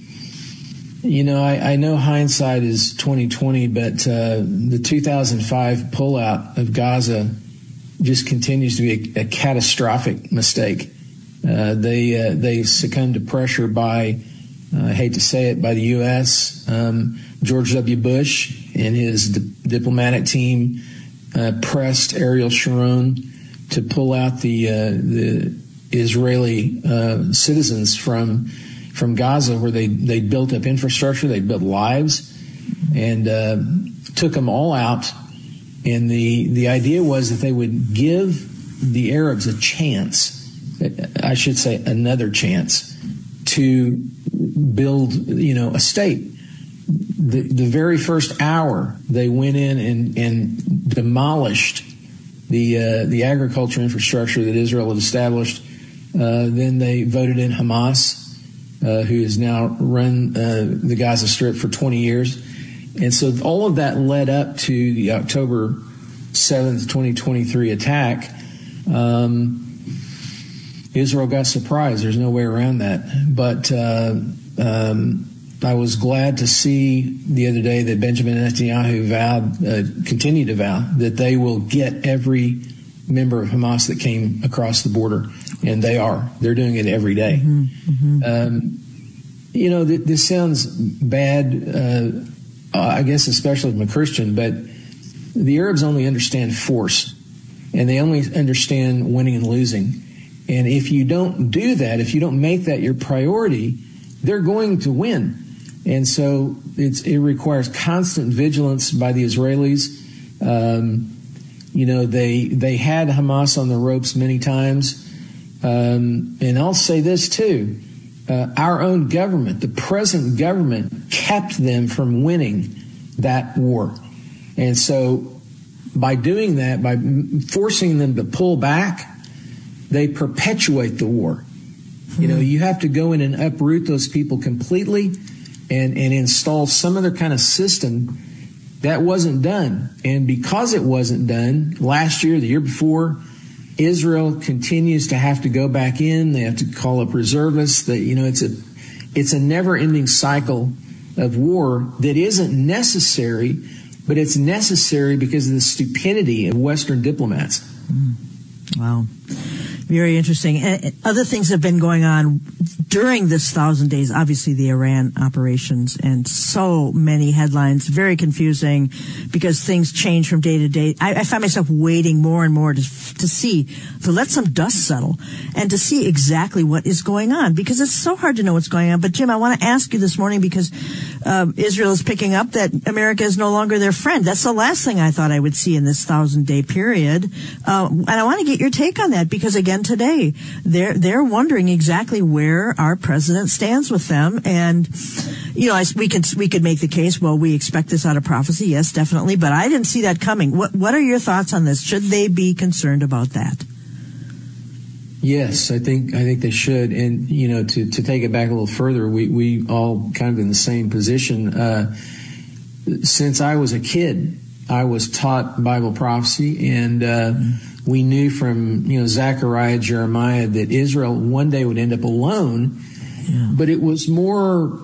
know hindsight is 20/20, but the 2005 pullout of Gaza just continues to be a catastrophic mistake. They succumbed to pressure by, I hate to say it, by the U.S. George W. Bush and his diplomatic team pressed Ariel Sharon to pull out the Israeli citizens from Gaza, where they built up infrastructure, they built lives, and took them all out. And the idea was that they would give the Arabs a chance, I should say another chance, to build a state. The very first hour they went in and demolished the agriculture infrastructure that Israel had established. Then they voted in Hamas, who has now run the Gaza Strip for 20 years. And so all of that led up to the October 7th, 2023 attack. Israel got surprised. There's no way around that. But I was glad to see the other day that Benjamin Netanyahu continued to vow that they will get every member of Hamas that came across the border, and they're doing it every day. This sounds bad, I guess, especially from a Christian, but the Arabs only understand force, and they only understand winning and losing. And if you don't do that, if you don't make that your priority, they're going to win. And so it requires constant vigilance by the Israelis. They had Hamas on the ropes many times. And I'll say this too. Our own government, the present government, kept them from winning that war. And so by doing that, by forcing them to pull back, they perpetuate the war. You have to go in and uproot those people completely and install some other kind of system. That wasn't done. And because it wasn't done last year, the year before, Israel continues to have to go back in. They have to call up reservists. It's a never-ending cycle of war that isn't necessary, but it's necessary because of the stupidity of Western diplomats. Wow. Very interesting. And other things have been going on during this 1,000 days. Obviously, the Iran operations and so many headlines. Very confusing because things change from day to day. I find myself waiting more and more to let some dust settle and to see exactly what is going on, because it's so hard to know what's going on. But Jim, I want to ask you this morning, because Israel is picking up that America is no longer their friend. That's the last thing I thought I would see in this 1,000-day period. And I want to get your take on that, because again, today they're wondering exactly where our president stands with them. And we could make the case, well, we expect this out of prophecy. Yes, definitely, but I didn't see that coming. What are your thoughts on this? Should they be concerned about that? Yes, I think they should. And to take it back a little further, we all kind of in the same position. Since I was a kid, I was taught Bible prophecy, and we knew from Zechariah, Jeremiah that Israel one day would end up alone. Yeah. But it was more,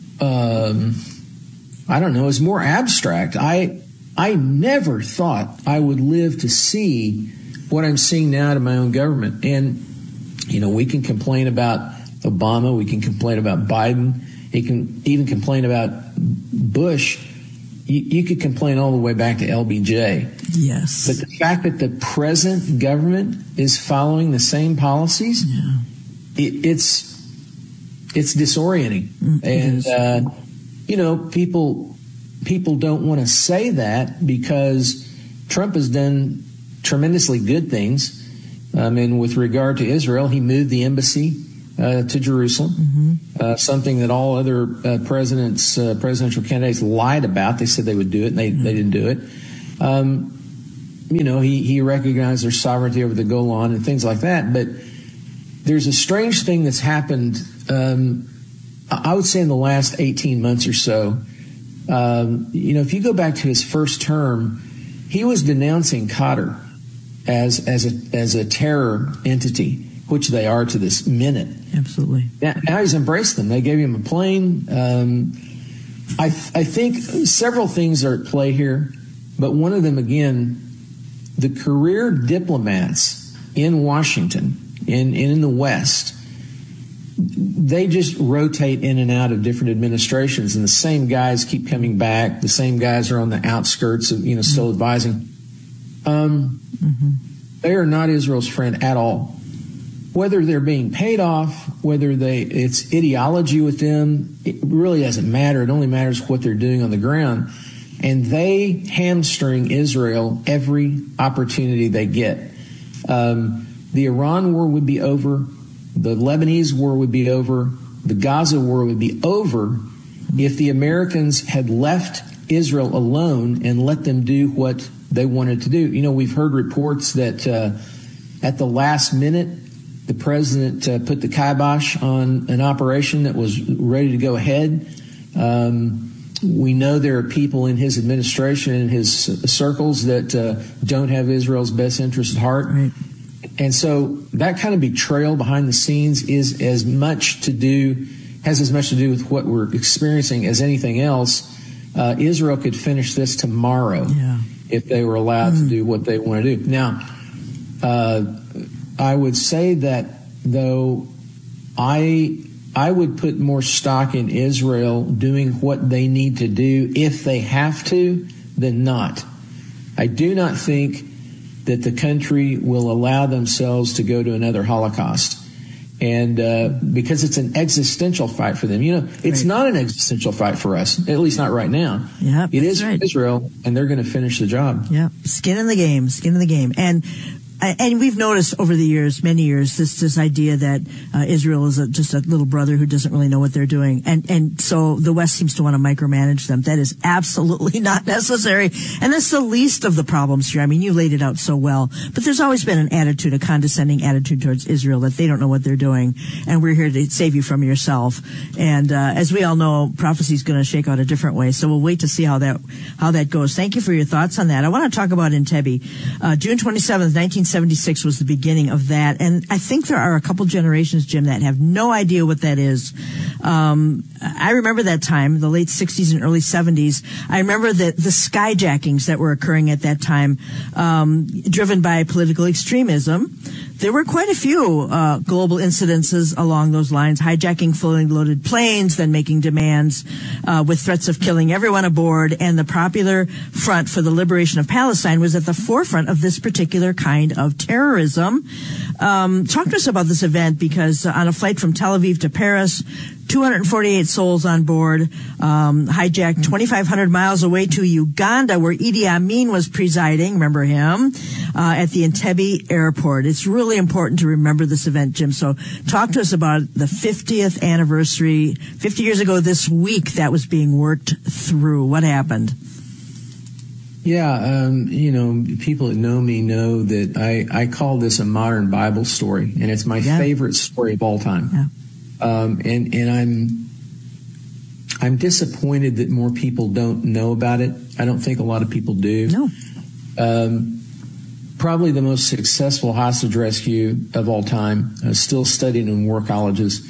I don't know, it was more abstract. I never thought I would live to see what I'm seeing now to my own government. And we can complain about Obama, we can complain about Biden, you can even complain about Bush. You could complain all the way back to LBJ. Yes. But the fact that the present government is following the same policies, it's disorienting. And, people don't want to say that because Trump has done tremendously good things. And with regard to Israel, he moved the embassy to Jerusalem, something that all other presidential candidates lied about. They said they would do it, and they didn't do it. He recognized their sovereignty over the Golan and things like that. But there's a strange thing that's happened, I would say in the last 18 months or so. If you go back to his first term, he was denouncing Qatar as a terror entity, which they are to this minute. Absolutely. Now he's embraced them. They gave him a plane. I think several things are at play here, but one of them, again, the career diplomats in Washington and in the West, they just rotate in and out of different administrations, and the same guys keep coming back. The same guys are on the outskirts of, still advising. They are not Israel's friend at all. Whether they're being paid off, whether it's ideology with them, it really doesn't matter. It only matters what they're doing on the ground. And they hamstring Israel every opportunity they get. The Iran war would be over. The Lebanese war would be over. The Gaza war would be over if the Americans had left Israel alone and let them do what they wanted to do. We've heard reports that at the last minute, the president put the kibosh on an operation that was ready to go ahead. We know there are people in his administration and his circles that don't have Israel's best interest at heart. Right. And so that kind of betrayal behind the scenes has as much to do with what we're experiencing as anything else. Israel could finish this tomorrow if they were allowed to do what they want to do. Now, I would say that, though, I would put more stock in Israel doing what they need to do if they have to than not. I do not think that the country will allow themselves to go to another Holocaust. And because it's an existential fight for them. It's not an existential fight for us, at least not right now. Yeah, it is for Israel, and they're going to finish the job. Yeah, skin in the game. And we've noticed over the years, many years, this idea that Israel is just a little brother who doesn't really know what they're doing. And so the West seems to want to micromanage them. That is absolutely not necessary. And that's the least of the problems here. I mean, you laid it out so well. But there's always been an attitude, a condescending attitude towards Israel, that they don't know what they're doing. And we're here to save you from yourself. And as we all know, prophecy is going to shake out a different way. So we'll wait to see how that goes. Thank you for your thoughts on that. I want to talk about Entebbe. June 27th, 1976 was the beginning of that. And I think there are a couple generations, Jim, that have no idea what that is. I remember that time, the late 60s and early 70s. I remember the skyjackings that were occurring at that time, driven by political extremism. There were quite a few global incidences along those lines, hijacking fully loaded planes, then making demands with threats of killing everyone aboard. And the Popular Front for the Liberation of Palestine was at the forefront of this particular kind of terrorism. Talk to us about this event, because on a flight from Tel Aviv to Paris, 248 souls on board, hijacked 2,500 miles away to Uganda, where Idi Amin was presiding, remember him, at the Entebbe airport. It's really important to remember this event, Jim. So talk to us about the 50th anniversary, 50 years ago this week, that was being worked through. What happened? Yeah, people that know me know that I call this a modern Bible story, and it's my favorite story of all time. Yeah. And I'm disappointed that more people don't know about it. I don't think a lot of people do. No. Probably the most successful hostage rescue of all time, still studied in war colleges.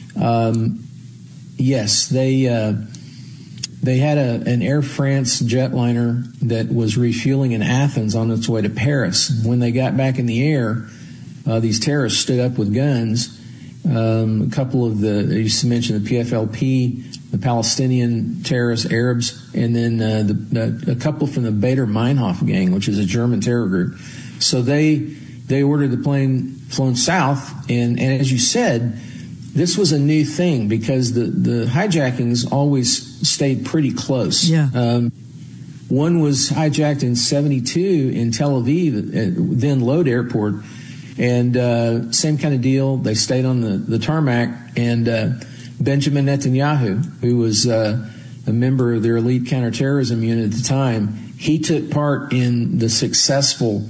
Yes, they had an Air France jetliner that was refueling in Athens on its way to Paris. When they got back in the air, these terrorists stood up with guns. A couple of I used to mention the PFLP, the Palestinian terrorists, Arabs, and then a couple from the Baader Meinhof gang, which is a German terror group. So they ordered the plane flown south, and as you said, this was a new thing because the hijackings always stayed pretty close. Yeah. One was hijacked in 1972 in Tel Aviv, then Lod Airport, and same kind of deal. They stayed on the tarmac, and Benjamin Netanyahu, who was a member of their elite counterterrorism unit at the time, he took part in the successful